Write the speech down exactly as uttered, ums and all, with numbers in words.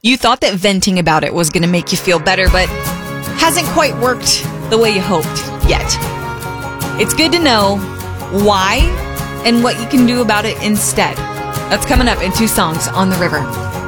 You thought that venting about it was going to make you feel better, but hasn't quite worked the way you hoped yet. It's good to know why and what you can do about it instead. That's coming up in two songs on the river.